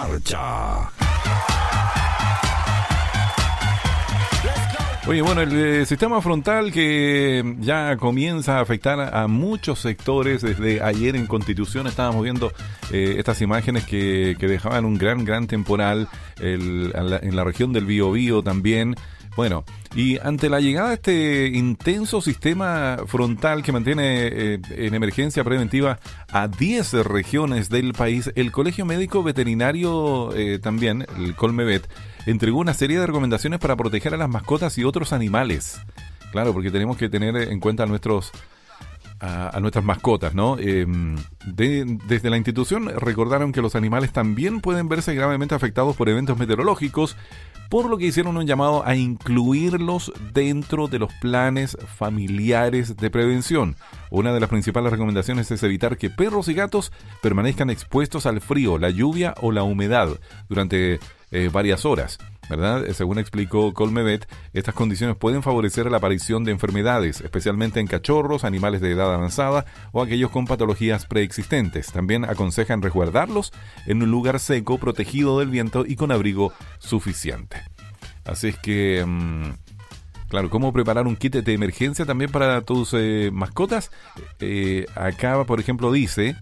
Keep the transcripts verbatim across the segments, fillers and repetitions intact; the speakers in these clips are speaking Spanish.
marcha. Oye, bueno, el eh, sistema frontal que ya comienza a afectar a muchos sectores. Desde ayer en Constitución estábamos viendo eh, estas imágenes que, que dejaban un gran, gran temporal el, en, la, en la región del Biobío también. Bueno, y ante la llegada de este intenso sistema frontal que mantiene eh, en emergencia preventiva a diez regiones del país, el Colegio Médico Veterinario eh, también, el Colmevet, entregó una serie de recomendaciones para proteger a las mascotas y otros animales. Claro, porque tenemos que tener en cuenta a nuestros a, a nuestras mascotas, ¿no? Eh, de, desde la institución recordaron que los animales también pueden verse gravemente afectados por eventos meteorológicos, por lo que hicieron un llamado a incluirlos dentro de los planes familiares de prevención. Una de las principales recomendaciones es evitar que perros y gatos permanezcan expuestos al frío, la lluvia o la humedad durante eh, varias horas, ¿verdad? Según explicó Colmevet, estas condiciones pueden favorecer la aparición de enfermedades, especialmente en cachorros, animales de edad avanzada o aquellos con patologías preexistentes. También aconsejan resguardarlos en un lugar seco, protegido del viento y con abrigo suficiente. Así es que, mmm, claro, ¿cómo preparar un kit de emergencia también para tus eh, mascotas? Eh, acá, por ejemplo, dice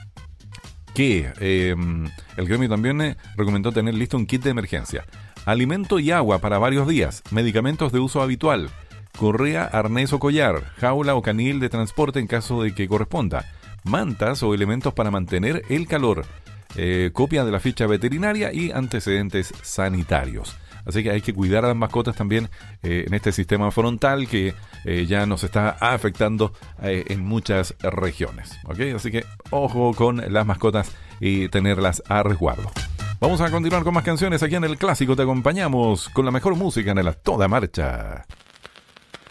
que eh, el gremio también eh, recomendó tener listo un kit de emergencia. Alimento y agua para varios días, medicamentos de uso habitual, correa, arnés o collar, jaula o canil de transporte en caso de que corresponda, mantas o elementos para mantener el calor, eh, copia de la ficha veterinaria y antecedentes sanitarios. Así que hay que cuidar a las mascotas también eh, en este sistema frontal que eh, ya nos está afectando eh, en muchas regiones. ¿Okay? Así que ojo con las mascotas y tenerlas a resguardo. Vamos a continuar con más canciones aquí en El Clásico. Te acompañamos con la mejor música en el A Toda Marcha.